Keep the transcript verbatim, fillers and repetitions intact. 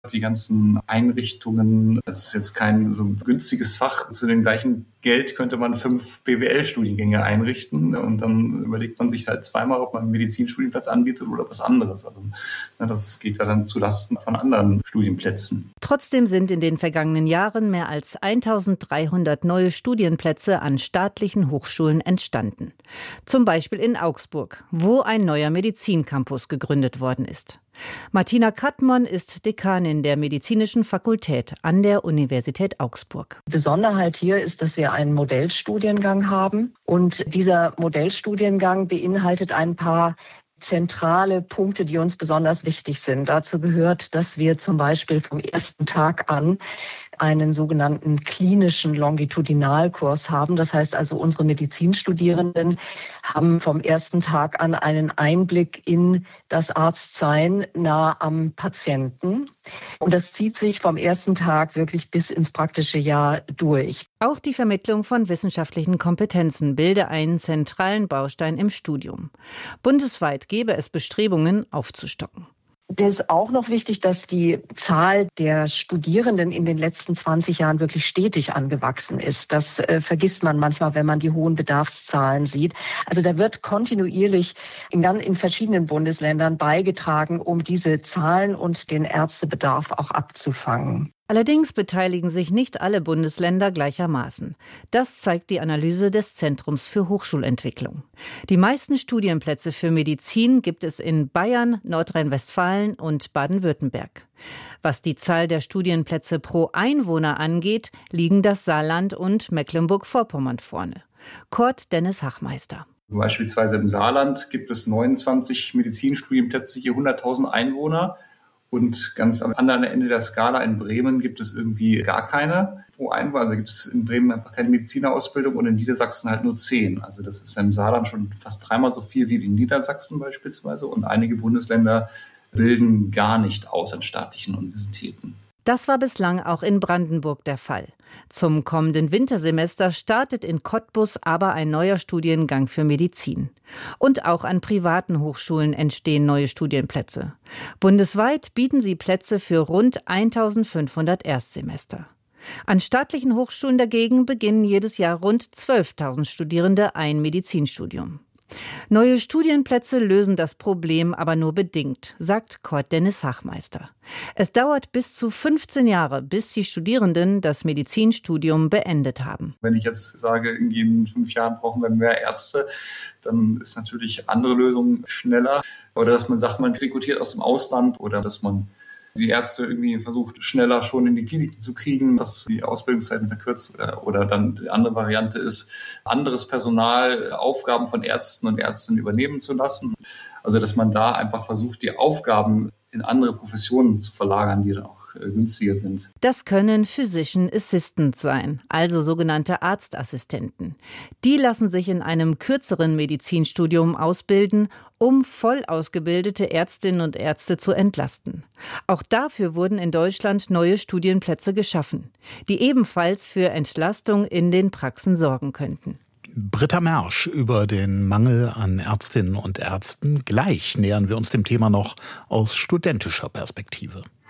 Die ganzen Einrichtungen, das ist jetzt kein so günstiges Fach. Zu dem gleichen Geld könnte man fünf B W L-Studiengänge einrichten und dann überlegt man sich halt zweimal, ob man einen Medizinstudienplatz anbietet oder was anderes. Also das geht ja dann zulasten von anderen Studienplätzen. Trotzdem sind in den vergangenen Jahren mehr als eintausenddreihundert neue Studienplätze an staatlichen Hochschulen entstanden. Zum Beispiel in Augsburg, wo ein neuer Medizincampus gegründet worden ist. Martina Krattmann ist Dekanin der Medizinischen Fakultät an der Universität Augsburg. Besonderheit hier ist, dass wir einen Modellstudiengang haben. Und dieser Modellstudiengang beinhaltet ein paar zentrale Punkte, die uns besonders wichtig sind. Dazu gehört, dass wir zum Beispiel vom ersten Tag an einen sogenannten klinischen Longitudinalkurs haben. Das heißt also, unsere Medizinstudierenden haben vom ersten Tag an einen Einblick in das Arztsein nah am Patienten. Und das zieht sich vom ersten Tag wirklich bis ins praktische Jahr durch. Auch die Vermittlung von wissenschaftlichen Kompetenzen bilde einen zentralen Baustein im Studium. Bundesweit gebe es Bestrebungen, aufzustocken. Es ist auch noch wichtig, dass die Zahl der Studierenden in den letzten zwanzig Jahren wirklich stetig angewachsen ist. Das äh, vergisst man manchmal, wenn man die hohen Bedarfszahlen sieht. Also da wird kontinuierlich in, in verschiedenen Bundesländern beigetragen, um diese Zahlen und den Ärztebedarf auch abzufangen. Allerdings beteiligen sich nicht alle Bundesländer gleichermaßen. Das zeigt die Analyse des Zentrums für Hochschulentwicklung. Die meisten Studienplätze für Medizin gibt es in Bayern, Nordrhein-Westfalen und Baden-Württemberg. Was die Zahl der Studienplätze pro Einwohner angeht, liegen das Saarland und Mecklenburg-Vorpommern vorne. Kurt Dennis Hachmeister. Beispielsweise im Saarland gibt es neunundzwanzig Medizinstudienplätze je hunderttausend Einwohner. Und ganz am anderen Ende der Skala in Bremen gibt es irgendwie gar keine pro Einwohner. Also gibt es in Bremen einfach keine Medizinerausbildung und in Niedersachsen halt nur zehn. Also das ist im Saarland schon fast dreimal so viel wie in Niedersachsen beispielsweise. Und einige Bundesländer bilden gar nicht aus an staatlichen Universitäten. Das war bislang auch in Brandenburg der Fall. Zum kommenden Wintersemester startet in Cottbus aber ein neuer Studiengang für Medizin. Und auch an privaten Hochschulen entstehen neue Studienplätze. Bundesweit bieten sie Plätze für rund eintausendfünfhundert Erstsemester. An staatlichen Hochschulen dagegen beginnen jedes Jahr rund zwölftausend Studierende ein Medizinstudium. Neue Studienplätze lösen das Problem aber nur bedingt, sagt Kurt Dennis Hachmeister. Es dauert bis zu fünfzehn Jahre, bis die Studierenden das Medizinstudium beendet haben. Wenn ich jetzt sage, irgendwie in fünf Jahren brauchen wir mehr Ärzte, dann ist natürlich andere Lösung schneller. Oder dass man sagt, man rekrutiert aus dem Ausland oder dass man die Ärzte irgendwie versucht, schneller schon in die Kliniken zu kriegen, dass die Ausbildungszeiten verkürzt oder, oder dann die andere Variante ist, anderes Personal, Aufgaben von Ärzten und Ärztinnen übernehmen zu lassen. Also, dass man da einfach versucht, die Aufgaben in andere Professionen zu verlagern, die dann auch günstiger sind. Das können Physician Assistants sein, also sogenannte Arztassistenten. Die lassen sich in einem kürzeren Medizinstudium ausbilden, um voll ausgebildete Ärztinnen und Ärzte zu entlasten. Auch dafür wurden in Deutschland neue Studienplätze geschaffen, die ebenfalls für Entlastung in den Praxen sorgen könnten. Britta Mersch über den Mangel an Ärztinnen und Ärzten. Gleich nähern wir uns dem Thema noch aus studentischer Perspektive.